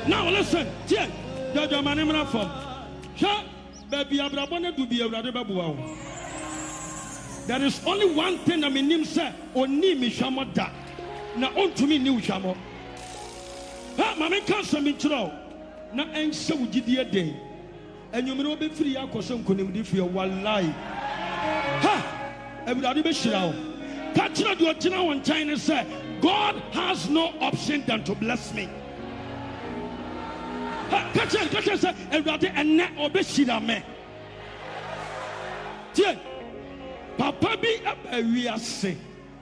Now listen, dear, the man in for. Baby, Abrabone to be a radabua. There is only one thing I mean, him say, Oni mi shamo da. Na on to me new shamo. Ha, mamma can't send me through. Na ain't so did the day. And you may not be free. I could some couldn't if you were lie. Ha, everybody be sure. Catch your channel on China say, God has no option than to bless me. Catch it, say, everybody and net or be sure me. Dear, Papa be a we are say.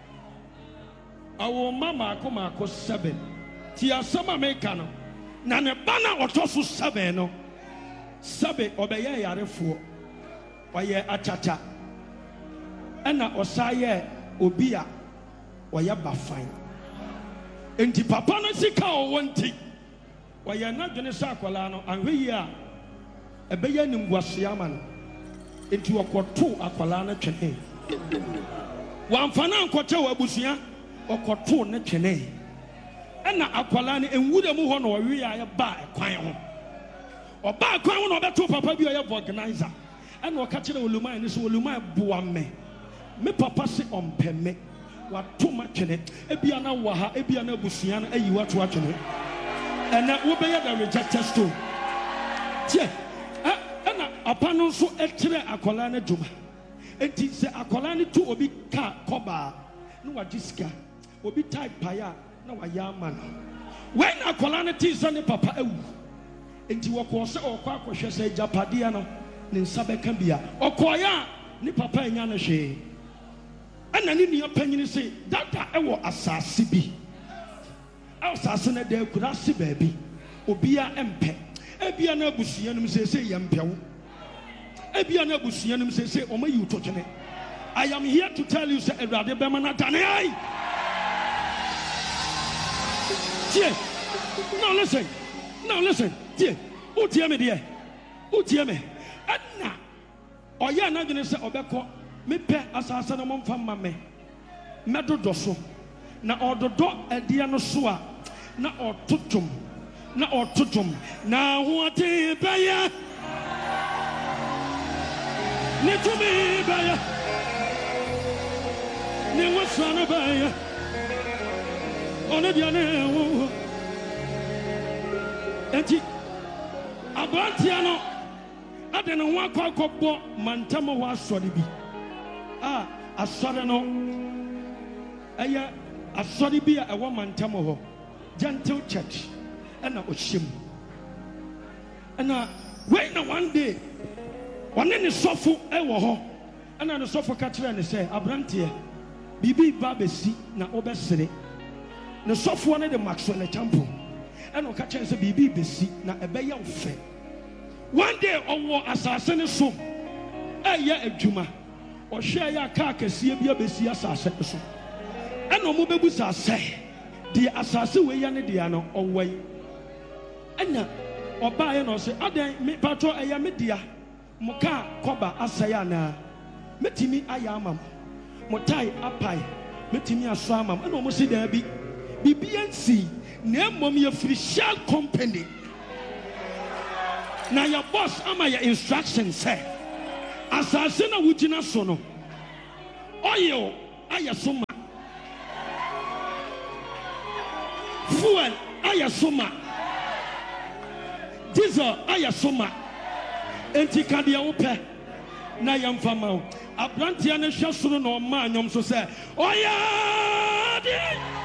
Our mama come across 7. Tia sama mekano. Na ne bana otosu 7 no. 7 obeye yarefo. Oye achacha. Ena osaye obia oye bafan. Enti papa no sika o wonti. Oye na dwene sa akwala no anhwe yi a ebeye nimguase ama no. Enti okoto akwala no twene. Wamfana ankoche wabusua okoto ne twene. Ena akwala ne enwure mu ho na owe ya ba ekwan ho. Oba ekwan ho na obeto papa bi oye organizer. Ena okache na olumai ne so olumai boa me. Me papa se ompeme. Wato ma twene. Ebia na waha, ebia na abusua na ayi wato atwene. Ena wo be ya the rejected stone. Tie. Ena apa no so ekire akwala na djuma. Enti se akwala ne tu obi ka koba no wajiska. Obi type paya na wayama no when akwala ne tisa ne papa ewu enti woko se okwa akohwe se japade no ne nsa beka bia okoya ne papa enya na hwe ana ne nua panyini se dada ewo asase bi asase ne da kura se baabi obia empe ebia na abusua num se yempewo ebia na abusua num se omayi utotwene. I am here to tell you say Ewurade be mana dane ai. Dear, now listen, dear. Who dear me, dear? Who dear me? Anna, or ya na gonna say obeko, me pe asasa no mom fam me. Medo doso. Na ododo edia no so a, na ototom. Na hoate baya. Ne to me baya. Ne wasana baya. Onediane enti abrantia no ade ne ho akwakobo mantamo ho asori bi asori no eye asori bi a ewo mantamo ho gentle church na ohyem na when one day one ne sofo ewo ho na ne sofo ka kire ne say abrantia bibi ba besi na obesere ne sofo ne de Maxwell Champo and o ka chen se bibi besi na ebeye ofe one day owo asase ne so eye adwuma o hwe ya ka akase bia besi asase so and o mo bebu sase de asase we ya ne de no owai anya oba ye no se adan me patro eye me dia mo ka koba asaya na metimi aya amam mo tai apai metimi aso amam and o mo se da bi BBNC, name your free shell company. Now your boss, ama your instructions say. Asasina wujina sono. Oil, ayasoma. Fuel, ayasoma. Diesel, ayasoma. Entikadi ope. Na yam fama. Abrantia ne shasuro no man yom so say. Oya!